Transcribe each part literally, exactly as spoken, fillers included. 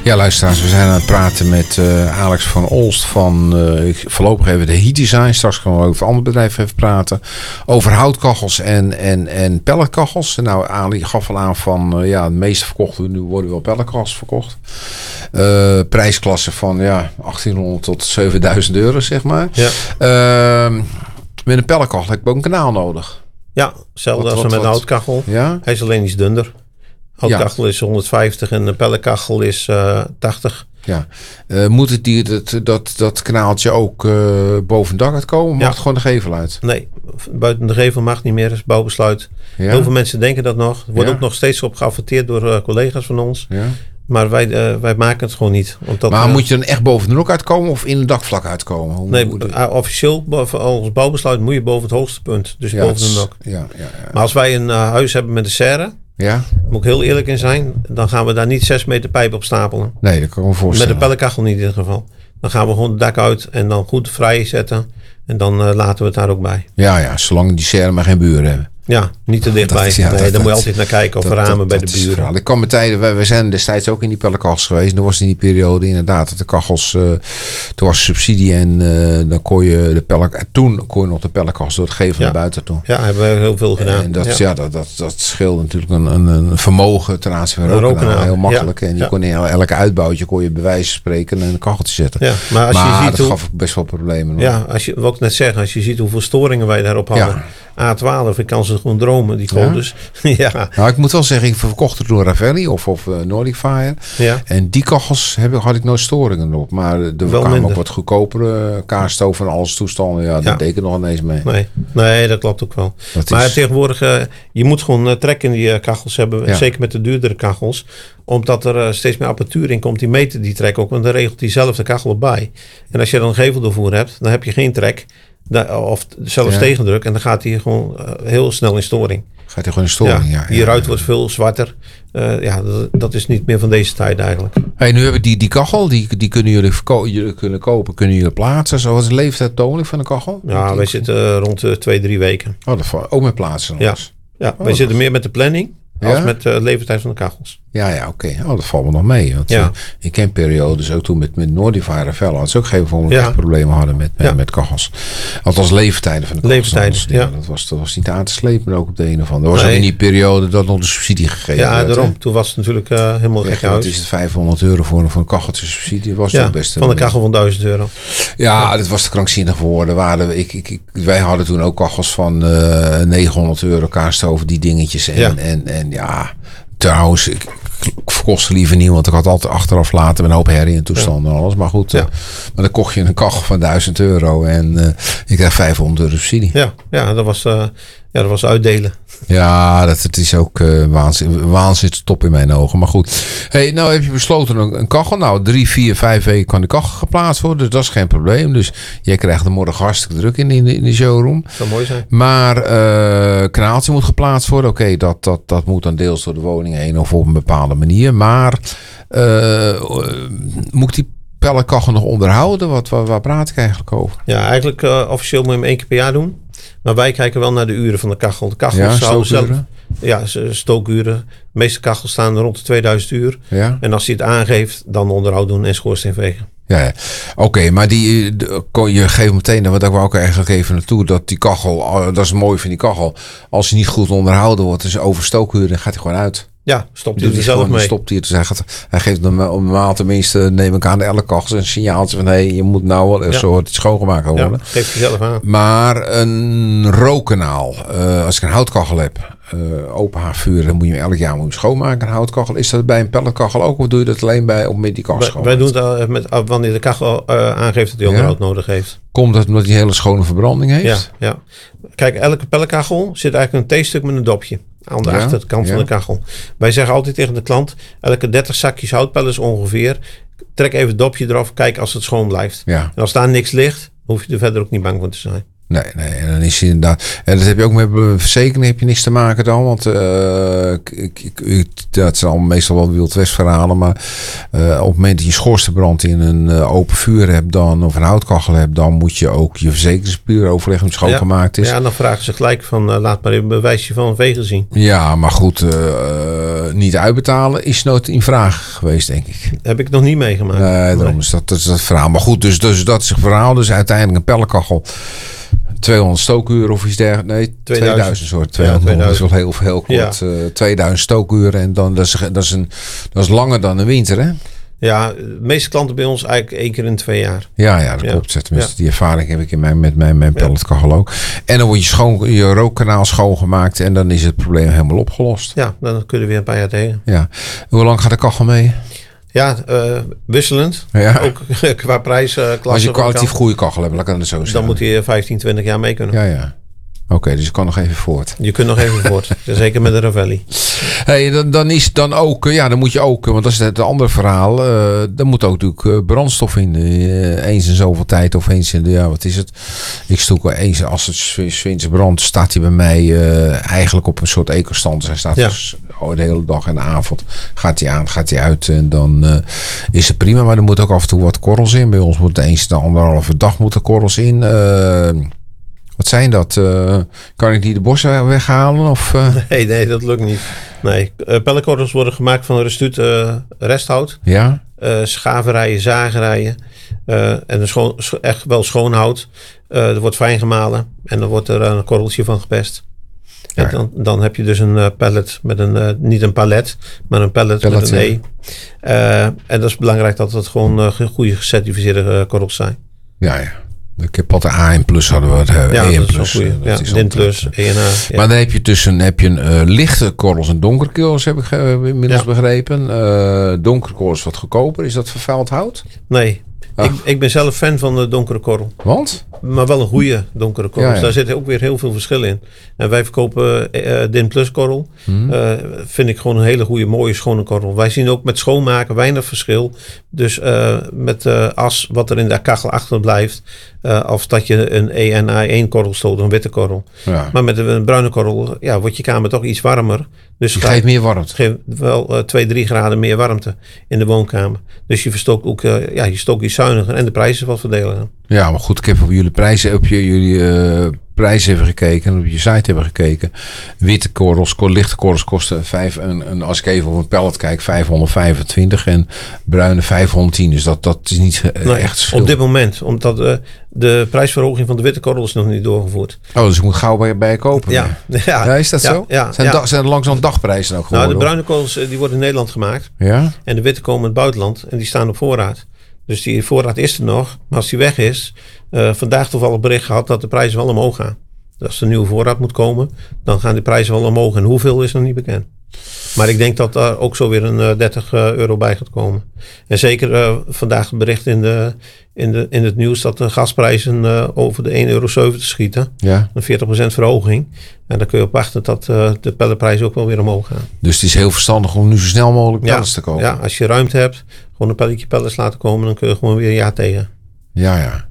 Ja, luisteraars, we zijn aan het praten met uh, Alex van Olst van uh, ik, voorlopig even de Heat Design. Straks gaan we over een ander bedrijf even praten. Over houtkachels en, en, en pelletkachels. Nou, Ali gaf al aan van uh, ja, de meeste verkochten nu worden wel pelletkachels verkocht. Uh, prijsklasse van ja, achttienhonderd tot zevenduizend euro, zeg maar. Ja. Uh, met een pelletkachel heb ik ook een kanaal nodig. Ja, hetzelfde als met een houtkachel. Ja? Hij is alleen iets dunner. Houtkachel ja. is honderdvijftig en een pelletkachel is uh, tachtig. Ja. Uh, moet het die, dat, dat, dat kanaaltje ook uh, boven het dak uitkomen? Mag ja. het gewoon de gevel uit? Nee, buiten de gevel mag niet meer. Dat is bouwbesluit. Ja. Heel veel mensen denken dat nog. Er wordt ja. ook nog steeds op geadverteerd door uh, collega's van ons. Ja. Maar wij, uh, wij maken het gewoon niet. Omdat, maar uh, moet je dan echt boven de nok uitkomen of in het dakvlak uitkomen? Hoe, nee, hoe de... uh, officieel, als bouwbesluit moet je boven het hoogste punt. Dus ja, boven de nok. Ja, ja, ja. Maar als wij een uh, huis hebben met een serre, ja. moet ik heel eerlijk in zijn, dan gaan we daar niet zes meter pijp op stapelen. Nee, dat kan ik me voorstellen. Met de pelletkachel niet in ieder geval. Dan gaan we gewoon het dak uit en dan goed vrij zetten. En dan uh, laten we het daar ook bij. Ja, ja, zolang die serre maar geen buren hebben. Ja, niet te dichtbij. Is, ja, nee, daar moet je altijd naar kijken of dat, ramen dat, bij dat de buren. Ik kwam met tijden, wij, wij zijn destijds ook in die pelletkachels geweest. Er was in die periode inderdaad dat de kachels, uh, toen was subsidie en uh, dan kon je de pelletkachels, toen kon je nog de pelletkachels door het geven ja. naar buiten toe. Ja, hebben we heel veel gedaan. En dat, ja. Ja, dat, dat, dat scheelde natuurlijk een, een, een vermogen ten aanzien van rookkanaal. Heel makkelijk. Ja. En je ja. kon in elke uitbouwtje kon je bij wijze van spreken een kacheltje zetten. Ja, maar als maar je ziet dat hoe, gaf best wel problemen. Ja, als je, wat ik net zeg, als je ziet hoeveel storingen wij daarop hadden. Ja. A twaalf, ik kan ze gewoon dromen, die folders. Ja. ja. Nou, ik moet wel zeggen, ik verkocht het door Ravelli of, of uh, Nordic Fire. Ja. En die kachels heb, had ik nooit storingen op. Maar er kwamen ook wat goedkopere kaarstoof en alles toestanden. Ja, daar ja. deed ik er nog ineens mee. Nee, nee dat klopt ook wel. Dat maar is... tegenwoordig, uh, je moet gewoon uh, trek in die uh, kachels hebben. Ja. Zeker met de duurdere kachels. Omdat er uh, steeds meer apparatuur in komt. Die meten die trek ook. Want dan regelt die zelf de kachel erbij. En als je dan een geveldoorvoer hebt, dan heb je geen trek. Da- of zelfs ja. tegendruk. En dan gaat hij gewoon uh, heel snel in storing. Gaat hij gewoon in storing, ja. ja hieruit ja. wordt veel zwarter. Uh, ja, dat, dat is niet meer van deze tijd eigenlijk. Hey, nu heb ik die, die kachel. Die, die kunnen jullie, verko- jullie kunnen kopen. Kunnen jullie plaatsen. Zo is de leeftijd toonlijk van de kachel? Ja, die wij zitten uh, rond uh, twee, drie weken. Oh, dat valt ook met plaatsen. Ja, ja oh, wij zitten is... meer met de planning. Als ja? met de uh, leeftijd van de kachels. Ja, ja, oké. Okay. Oh, dat valt me nog mee. Want ja. uh, ik ken periodes ook toen met, met Nordify Ravello. Had ze ook geen gegeven ja. problemen hadden met, met, ja. met kachels. Althans leeftijden van de kachels. Leeftijden, ja. Dat was, dat was niet aan te slepen ook op de een of andere. Er was nee. ook in die periode dat nog de subsidie gegeven ja, werd. Ja, daarom. Hè? Toen was het natuurlijk uh, helemaal gek uit. Wat is het, vijfhonderd euro voor, voor een kacheltje subsidie? Was ja, best van een kachel van duizend euro. Ja, ja, dat was te krankzinnig geworden. Waren, ik, ik, ik, wij hadden toen ook kachels van uh, negenhonderd euro kaarstoven, die dingetjes. En ja, en, en, ja trouwens, ik, ik verkocht ze liever niet, want ik had altijd achteraf later met een hoop herrie en toestanden en alles. Maar goed, ja. uh, maar dan kocht je een kachel van duizend euro en uh, je krijgt vijfhonderd euro subsidie. Ja, ja, dat was, uh, ja, dat was uitdelen. Ja, dat, het is ook uh, waanzin, waanzin top in mijn ogen. Maar goed, hey, nou heb je besloten een, een kachel. Nou, drie, vier, vijf weken kan de kachel geplaatst worden. Dus dat is geen probleem. Dus jij krijgt er morgen hartstikke druk in, in, de, in de showroom. Dat zou mooi zijn. Maar uh, kanaaltje moet geplaatst worden. Oké, okay, dat, dat, dat moet dan deels door de woning heen of op een bepaalde manier. Maar uh, uh, moet ik die pelletkachel nog onderhouden? Wat, waar, waar praat ik eigenlijk over? Ja, eigenlijk uh, officieel moet je hem één keer per jaar doen. Maar wij kijken wel naar de uren van de kachel. De kachels ja, houden zelf. Ja, stookuren. De meeste kachels staan rond de tweeduizend uur. Ja. En als hij het aangeeft, dan onderhoud doen en schoorsteen vegen. Ja, ja. Oké, okay, maar die, de, je geeft meteen, want daar wou ik eigenlijk even naartoe, dat die kachel, dat is mooi van die kachel, als hij niet goed onderhouden wordt, is over stookuren, dan gaat hij gewoon uit. Ja, stopt hij er zelf gewoon, mee. Stopt hij het. Dus hij, gaat, hij geeft normaal tenminste, neem ik aan de elke kachel een signaaltje van hé, hey, je moet nou wel ja. zo wordt het schoongemaakt worden. Ja, geeft hij zelf aan. Maar een rookkanaal, uh, als ik een houtkachel heb, uh, open haarvuur, dan moet je elk jaar moet je schoonmaken, een houtkachel. Is dat bij een pelletkachel ook of doe je dat alleen bij op met die kachel? Wij, wij doen het uh, met, uh, wanneer de kachel uh, aangeeft dat hij onderhoud ja. nodig heeft. Komt dat omdat hij een hele schone verbranding heeft? Ja, ja. Kijk, elke pelletkachel zit eigenlijk een theestuk met een dopje aan de ja, achterkant ja. van de kachel. Wij zeggen altijd tegen de klant, elke dertig zakjes houtpellets ongeveer, trek even het dopje eraf, kijk als het schoon blijft. Ja. En als daar niks ligt, hoef je er verder ook niet bang voor te zijn. Nee, nee, en dan is hij inderdaad. En dat heb je ook met verzekering heb je niks te maken dan. Want uh, ik, ik, dat zijn allemaal meestal wel Wild West verhalen. Maar uh, op het moment dat je schoorsteenbrand in een uh, open vuur hebt dan, of een houtkachel hebt, dan moet je ook je verzekeringspapier overleggen of het schoongemaakt is. Ja, dan vragen ze gelijk van uh, laat maar even een bewijsje van vegen zien. Ja, maar goed, uh, niet uitbetalen is nooit in vraag geweest, denk ik. Heb ik nog niet meegemaakt. Nee, daarom nee. is dat, dat is dat verhaal. Maar goed, dus, dus dat is het verhaal. Dus uiteindelijk een pellenkachel. tweehonderd stookuren of iets dergelijks. Nee, tweeduizend, tweeduizend soort. tweehonderd, ja, tweeduizend. Dat is wel heel, heel kort. Ja. Uh, tweeduizend stookuren. En dan, dat, is, dat, is een, dat is langer dan een winter, hè? Ja, de meeste klanten bij ons eigenlijk één keer in twee jaar. Ja, ja, dat ja. klopt. Tenminste, ja. Die ervaring heb ik in mijn, met mijn, mijn pelletkachel ook. En dan wordt je, schoon, je rookkanaal schoongemaakt. En dan is het probleem helemaal opgelost. Ja, dan kunnen we weer een paar jaar tegen. Ja. Hoe lang gaat de kachel mee? Ja, uh, wisselend. Ja. Ook qua prijsklasse. Als je kwalitatief goede kachel hebt, dan kan het zo zijn. Dan moet hij vijftien, twintig jaar mee kunnen. Ja, ja. Oké, okay, dus je kan nog even voort. Je kunt nog even voort. Zeker met de Ravelli. Hey, dan, dan is dan ook, ja, dan moet je ook, want dat is het andere verhaal. Uh, dan moet ook natuurlijk brandstof in. Uh, eens in zoveel tijd of eens in de, ja, wat is het? Ik stoek eens, als het zwinters brandt, staat hij bij mij uh, eigenlijk op een soort ecostand. Dus hij staat ja. dus de hele dag en de avond. Gaat hij aan, gaat hij uit en dan uh, is het prima. Maar er moet ook af en toe wat korrels in. Bij ons moet eens de anderhalve dag moeten korrels in. Uh, Wat zijn dat? Uh, kan ik die de bossen weghalen? Of, uh? Nee, nee, dat lukt niet. Nee, uh, pelletkorrels worden gemaakt van restuut uh, resthout. Ja. Uh, schaverijen, zagerijen. Uh, en een schoon, echt wel schoon hout. Uh, er wordt fijn gemalen. En dan wordt er een korreltje van gepest. Ja. En dan, dan heb je dus een uh, pallet met een, uh, niet een palet, maar een pallet, pallet met een E. Uh, en dat is belangrijk dat het gewoon uh, goede gecertificeerde uh, korrels zijn. Ja, ja. Ik heb altijd A N plus hadden we het. Uh, ja, E N dat is een ja, D I N plus, E N A. Ja. Maar dan heb je tussen heb je een, uh, lichte korrels en donkere korrels, heb ik uh, inmiddels ja. begrepen. Uh, donkere korrels wat goedkoper. Is dat vervuild hout? Nee. Ik, ik ben zelf fan van de donkere korrel. Want? Maar wel een goede donkere korrel. Ja, ja. Daar zit ook weer heel veel verschil in. En wij verkopen uh, D I N plus korrel. Hmm. Uh, vind ik gewoon een hele goede, mooie, schone korrel. Wij zien ook met schoonmaken weinig verschil. Dus uh, met uh, as wat er in de kachel achterblijft. Uh, of dat je een E N A één korrel stoot, een witte korrel. Ja. Maar met een bruine korrel ja, wordt je kamer toch iets warmer. Dus je geeft meer warmte. Geeft wel uh, twee, drie graden meer warmte in de woonkamer. Dus je verstookt ook, uh, ja, je stookt iets zuiniger en de prijs is wat verdelen. Ja, maar goed, ik heb op jullie prijzen, op je, jullie uh, prijzen hebben gekeken en op je site hebben gekeken. Witte korrels, lichte korrels kosten vijf, en, en als ik even op een pallet kijk, vijfhonderdvijfentwintig en bruine vijfhonderdtien. Dus dat, dat is niet uh, nee, echt verschil. Op dit moment, omdat uh, de prijsverhoging van de witte korrel is nog niet doorgevoerd. Oh, dus ik moet gauw bij, bij je kopen. Ja, ja. ja, is dat ja, zo? Ja, zijn, ja. Da, zijn er langzaam dagprijzen ook geworden? Nou, de bruine korrels die worden in Nederland gemaakt. Ja? En de witte komen in het buitenland en die staan op voorraad. Dus die voorraad is er nog. Maar als die weg is, uh, vandaag toevallig bericht gehad dat de prijzen wel omhoog gaan. Dus als er nieuwe voorraad moet komen, dan gaan de prijzen wel omhoog. En hoeveel is nog niet bekend. Maar ik denk dat daar ook zo weer een uh, dertig euro bij gaat komen. En zeker uh, vandaag bericht in, de, in, de, in het nieuws dat de gasprijzen uh, over de één euro zeventig schieten. Ja. Een veertig procent verhoging. En dan kun je op wachten dat uh, de pelletprijzen ook wel weer omhoog gaan. Dus het is heel verstandig om nu zo snel mogelijk pellets ja, te kopen. Ja, als je ruimte hebt, gewoon een pelletje pellets laten komen, dan kun je gewoon weer een jaar tegen. Ja, ja.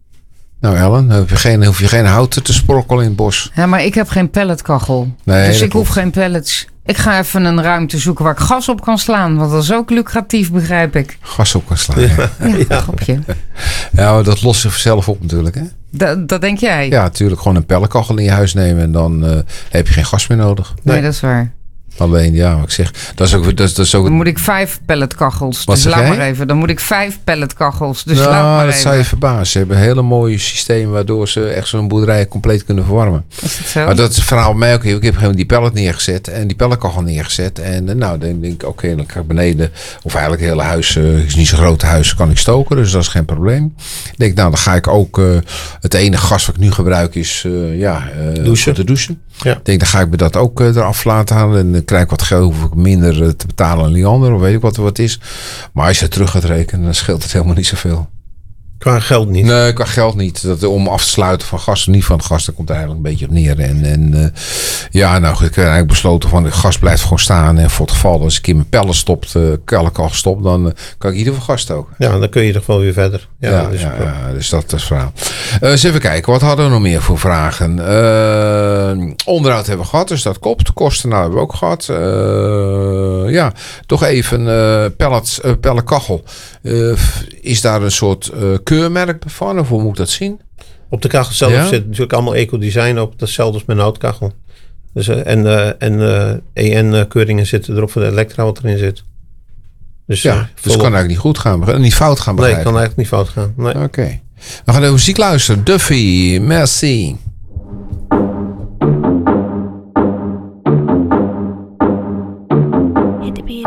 Nou Ellen, hoef je geen, hoef je geen hout te sprokkelen in het bos. Ja, maar ik heb geen pelletkachel. Nee, dus ik klopt. hoef geen pellets. Ik ga even een ruimte zoeken waar ik gas op kan slaan. Want dat is ook lucratief, begrijp ik. Gas op kan slaan, ja. Ja, ja, ja. Grapje. Ja, maar dat lost zichzelf op natuurlijk, hè? Dat, dat denk jij? Ja, natuurlijk. Gewoon een pelletkachel in je huis nemen en dan uh, heb je geen gas meer nodig. Nee, nee, dat is waar. Alleen, ja, wat ik zeg. Dat is ook, dat is, dat is ook dan moet ik vijf pelletkachels. Wat dus zeg laat jij? maar even. Dan moet ik vijf pelletkachels. Dus nou, laat maar dat even. zou je verbazen. Ze hebben een hele mooie systeem waardoor ze echt zo'n boerderij compleet kunnen verwarmen. Is dat zo? Maar dat is het verhaal bij mij ook. Ik heb gewoon die pellet neergezet en die pelletkachel neergezet. En nou, dan denk ik, oké, okay, dan kan ik beneden, of eigenlijk het hele huis, uh, is niet zo'n groot huis, kan ik stoken. Dus dat is geen probleem. Ik denk, nou, dan ga ik ook, uh, het enige gas wat ik nu gebruik is, uh, ja, uh, douchen. te douchen. Ja. Ik denk, dan ga ik me dat ook uh, eraf laten halen. En dan krijg ik wat geld, hoef ik minder uh, te betalen aan Liander, of weet ik wat er wat is. Maar als je het terug gaat rekenen, dan scheelt het helemaal niet zoveel. Qua geld niet? Nee, qua geld niet. Dat, om af te sluiten van gas of niet van gas, daar komt het eigenlijk een beetje op neer. En, en uh, ja, nou, ik heb eigenlijk besloten van, de gas blijft gewoon staan. En voor het geval, als ik in mijn pellen stopt, uh, kellenkachel stop, dan uh, kan ik in ieder geval gas stoken. Ja, dan kun je in ieder geval weer verder. Ja, ja, dus, ja, ja, dus dat is het verhaal. Uh, eens even kijken, wat hadden we nog meer voor vragen? Uh, onderhoud hebben we gehad, dus dat kopt. De kosten nou hebben we ook gehad. Uh, ja, toch even uh, pellet, uh, pellenkachel. Uh, is daar een soort uh, keurmerk van? Of hoe moet ik dat zien? Op de kachel zelf ja? zit natuurlijk allemaal eco-design op. Datzelfde als met een houtkachel. Dus, uh, en uh, en uh, E N-keuringen zitten erop voor de elektra wat erin zit. Dus, ja, uh, dus het kan eigenlijk niet goed gaan. Niet fout gaan begrijpen. Nee, het kan eigenlijk niet fout gaan. Nee. Oké. Okay. We gaan naar de muziek luisteren. Duffy, merci.